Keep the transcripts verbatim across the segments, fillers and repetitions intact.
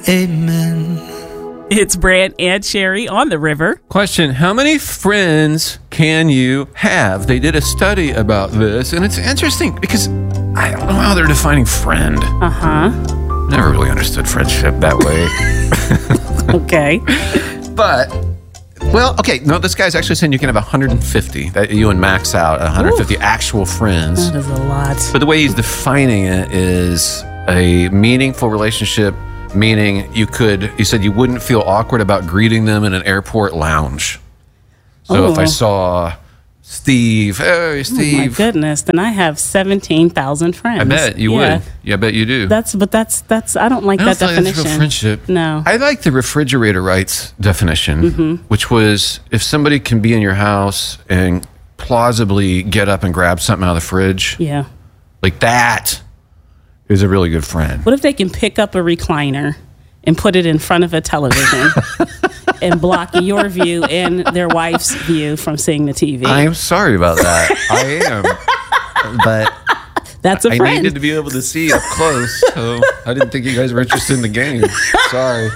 Amen. It's Brad and Sherry on the river. Question, how many friends can you have? They did a study about this, and it's interesting because I don't know how they're defining friend. Uh-huh. Never really understood friendship that way. Okay. But, well, okay, no, this guy's actually saying you can have one hundred fifty, that you and max out one hundred fifty Ooh. Actual friends. That is a lot. But the way he's defining it is a meaningful relationship. Meaning you could, you said you wouldn't feel awkward about greeting them in an airport lounge. So oh. if I saw Steve, hey, Steve. Oh my goodness, then I have seventeen thousand friends. I bet you yeah. would. Yeah, I bet you do. That's, but that's, that's, I don't like I don't that definition. Like that's real friendship. No. I like the refrigerator rights definition, mm-hmm. which was if somebody can be in your house and plausibly get up and grab something out of the fridge. Yeah. Like that. Is a really good friend. What if they can pick up a recliner and put it in front of a television and block your view and their wife's view from seeing the T V? I am sorry about that. I am. But that's a friend. I needed to be able to see up close, so I didn't think you guys were interested in the game. Sorry.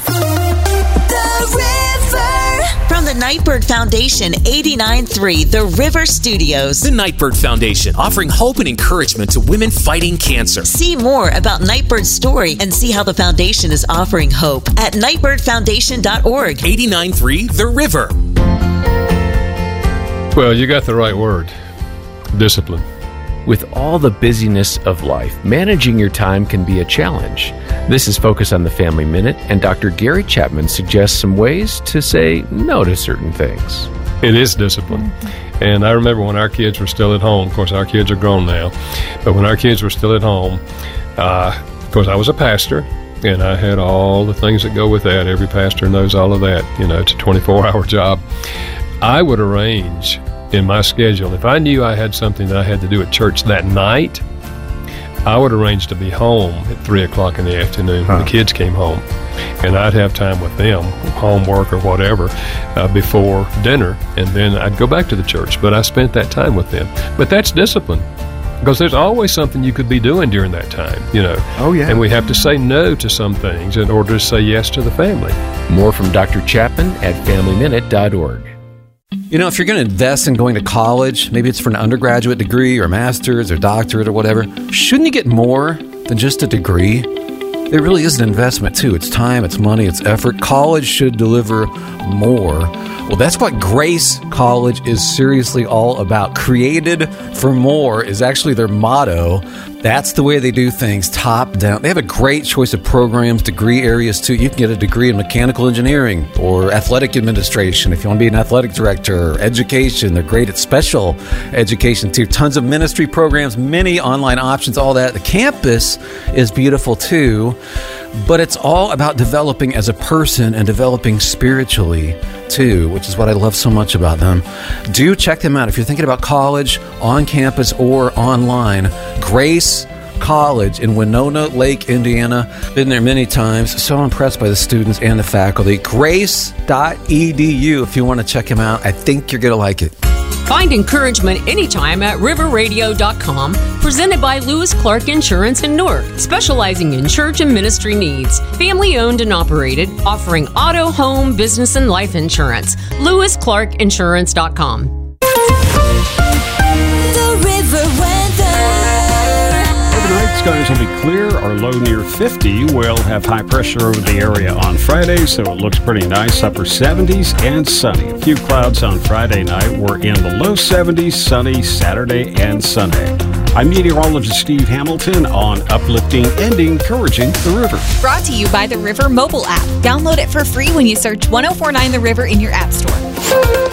From the Nightbird Foundation, eighty-nine point three The River Studios. The Nightbird Foundation, offering hope and encouragement to women fighting cancer. See more about Nightbird's story and see how the foundation is offering hope at nightbird foundation dot org. eighty-nine point three The River. Well, you got the right word. Discipline. With all the busyness of life, managing your time can be a challenge. This is Focus on the Family Minute, and Doctor Gary Chapman suggests some ways to say no to certain things. It is discipline. And I remember when our kids were still at home, of course our kids are grown now, but when our kids were still at home, uh, of course I was a pastor, and I had all the things that go with that. Every pastor knows all of that. You know, it's a twenty-four hour job. I would arrange in my schedule, if I knew I had something that I had to do at church that night, I would arrange to be home at three o'clock in the afternoon when huh. the kids came home. And I'd have time with them, homework or whatever, uh, before dinner. And then I'd go back to the church. But I spent that time with them. But that's discipline. Because there's always something you could be doing during that time, you know. Oh, yeah. And we have to say no to some things in order to say yes to the family. More from Doctor Chapman at family minute dot org. You know, if you're going to invest in going to college, maybe it's for an undergraduate degree or master's or doctorate or whatever, shouldn't you get more than just a degree? It really is an investment, too. It's time, it's money, it's effort. College should deliver more. Well, that's what Grace College is seriously all about. Created for more is actually their motto. That's the way they do things, top down. They have a great choice of programs, degree areas, too. You can get a degree in mechanical engineering or athletic administration if you want to be an athletic director, or education. They're great at special education, too. Tons of ministry programs, many online options, all that. The campus is beautiful, too. But it's all about developing as a person and developing spiritually, too, which is what I love so much about them. Do check them out if you're thinking about college, on campus or online. Grace College in Winona Lake, Indiana. Been there many times. So impressed by the students and the faculty. grace dot e d u if you want to check them out. I think you're going to like it. Find encouragement anytime at river radio dot com, presented by Lewis Clark Insurance in Newark, specializing in church and ministry needs. Family owned and operated, offering auto, home, business, and life insurance. lewis clark insurance dot com. The River Weather. Overnight, skies will be clear or low near fifty. We'll have high pressure over the area on Friday, so it looks pretty nice. Upper seventies and sunny. A few clouds on Friday night. We're in the low seventies, sunny Saturday and Sunday. I'm meteorologist Steve Hamilton on uplifting and encouraging the river. Brought to you by the River mobile app. Download it for free when you search ten forty-nine The River in your app store.